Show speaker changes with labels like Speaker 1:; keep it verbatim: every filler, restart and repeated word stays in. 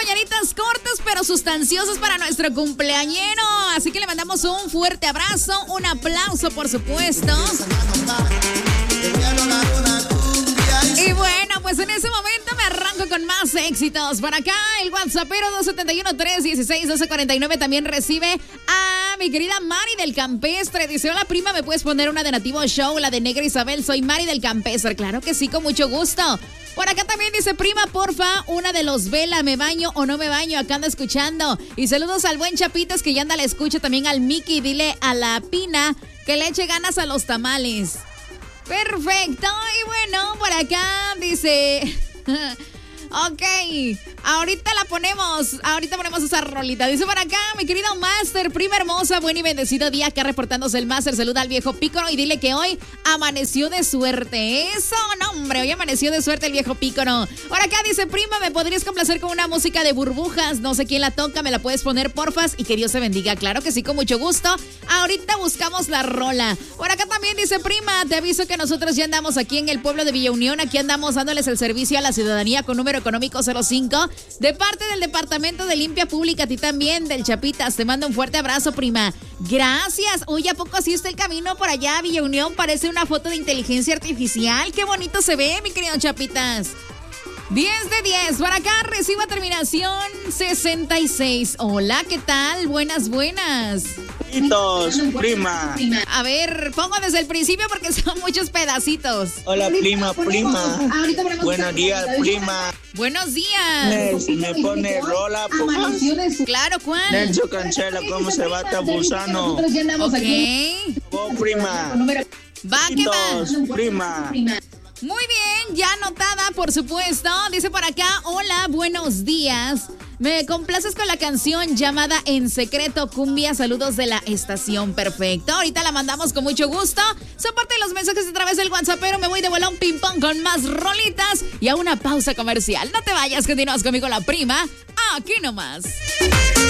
Speaker 1: mañanitas cortas pero sustanciosas para nuestro cumpleañero. Así que le mandamos un fuerte abrazo, un aplauso, por supuesto. Y bueno, pues en ese momento me arranco con más éxitos. Por acá el WhatsAppero dos siete uno, tres uno seis, uno dos cuatro nueve también recibe a mi querida Mari del Campestre. Dice, hola prima, ¿me puedes poner una de Nativo Show? La de Negra Isabel, soy Mari del Campestre. Claro que sí, con mucho gusto. Por acá también dice, prima, porfa, una de Los Vela, ¿me baño o no me baño? Acá ando escuchando. Y saludos al buen Chapitas que ya anda la escucha, también al Mickey. Dile a la Pina que le eche ganas a los tamales. Perfecto, y bueno, por acá dice, ok, ahorita la ponemos, ahorita ponemos esa rolita. Dice por acá, mi querido Master, prima hermosa, buen y bendecido día, acá reportándose el Master, saluda al viejo Pícoro y dile que hoy amaneció de suerte. Eso, no hombre, hoy amaneció de suerte el viejo Pícoro. Por acá dice, prima, ¿me podrías complacer con una música de Burbujas? No sé quién la toca, me la puedes poner, porfas, y que Dios te bendiga. Claro que sí, con mucho gusto. Ahorita buscamos la rola. Por acá también dice, prima, te aviso que nosotros ya andamos aquí en el pueblo de Villa Unión, aquí andamos dándoles el servicio a la ciudadanía con número económico cero cinco, de parte del Departamento de Limpia Pública, a ti también, del Chapitas. Te mando un fuerte abrazo, prima. Gracias. Uy, ¿a poco así está el camino por allá a Villa Unión? Parece una foto de inteligencia artificial. Qué bonito se ve, mi querido Chapitas. diez de diez. Por acá recibo terminación sesenta y seis. Hola, ¿qué tal? Buenas, buenas.
Speaker 2: Prima.
Speaker 1: A ver, pongo desde el principio porque son muchos pedacitos.
Speaker 2: Hola, prima, prima. Buenos días, prima.
Speaker 1: Buenos días.
Speaker 2: Me, me pone rola, pues.
Speaker 1: Claro, ¿cuál?
Speaker 2: Nelson Cancela, ¿cómo se va Tabusano?
Speaker 1: Ok.
Speaker 2: Oh, prima.
Speaker 1: Va, que va.
Speaker 2: Prima.
Speaker 1: Muy bien, ya anotada, por supuesto. Dice por acá, hola, buenos días. Me complaces con la canción llamada En Secreto Cumbia. Saludos de la estación. Perfecto. Ahorita la mandamos con mucho gusto. Son parte de los mensajes a través del WhatsApp, pero me voy de bolón ping pong con más rolitas y a una pausa comercial. No te vayas, continúas conmigo la prima. Aquí nomás.